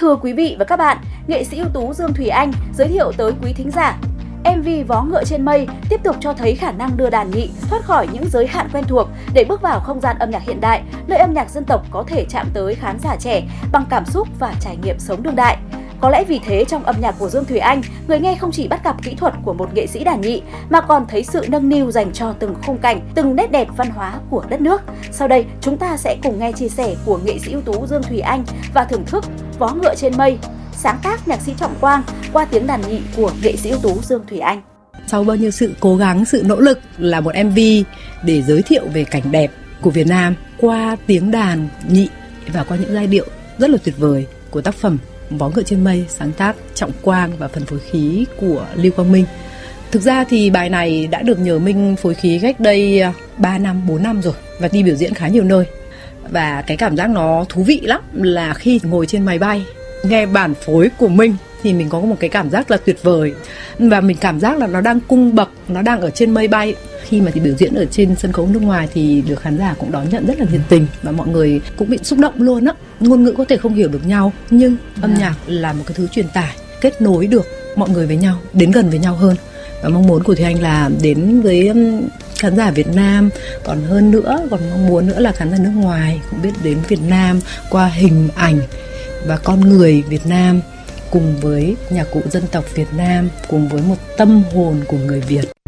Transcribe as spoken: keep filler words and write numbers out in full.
Thưa quý vị và các bạn, nghệ sĩ ưu tú Dương Thùy Anh giới thiệu tới quý thính giả em vê Vó Ngựa Trên Mây tiếp tục cho thấy khả năng đưa đàn nhị thoát khỏi những giới hạn quen thuộc để bước vào không gian âm nhạc hiện đại, nơi âm nhạc dân tộc có thể chạm tới khán giả trẻ bằng cảm xúc và trải nghiệm sống đương đại. Có lẽ vì thế trong âm nhạc của Dương Thùy Anh, người nghe không chỉ bắt gặp kỹ thuật của một nghệ sĩ đàn nhị mà còn thấy sự nâng niu dành cho từng khung cảnh, từng nét đẹp văn hóa của đất nước. Sau đây, chúng ta sẽ cùng nghe chia sẻ của nghệ sĩ ưu tú Dương Thùy Anh và thưởng thức Vó Ngựa Trên Mây, sáng tác nhạc sĩ Trọng Quang qua tiếng đàn nhị của nghệ sĩ ưu tú Dương Thùy Anh. Sau bao nhiêu sự cố gắng, sự nỗ lực là một em vê để giới thiệu về cảnh đẹp của Việt Nam qua tiếng đàn nhị và qua những giai điệu rất là tuyệt vời của tác phẩm Vó Ngựa Trên Mây, sáng tác Trọng Quang và phần phối khí của Lưu Quang Minh. Thực ra thì bài này đã được nhờ Minh phối khí cách đây ba năm, bốn năm rồi và đi biểu diễn khá nhiều nơi. Và cái cảm giác nó thú vị lắm là khi ngồi trên máy bay nghe bản phối của Minh thì mình có một cái cảm giác là tuyệt vời. Và mình cảm giác là nó đang cung bậc, nó đang ở trên mây bay. Khi mà thì biểu diễn ở trên sân khấu nước ngoài thì được khán giả cũng đón nhận rất là nhiệt tình và mọi người cũng bị xúc động luôn á. Ngôn ngữ có thể không hiểu được nhau nhưng âm nhạc là một cái thứ truyền tải, kết nối được mọi người với nhau, đến gần với nhau hơn. Và mong muốn của Thùy Anh là đến với khán giả Việt Nam, còn hơn nữa, còn mong muốn nữa là khán giả nước ngoài cũng biết đến Việt Nam qua hình ảnh và con người Việt Nam, cùng với nhạc cụ dân tộc Việt Nam, cùng với một tâm hồn của người Việt.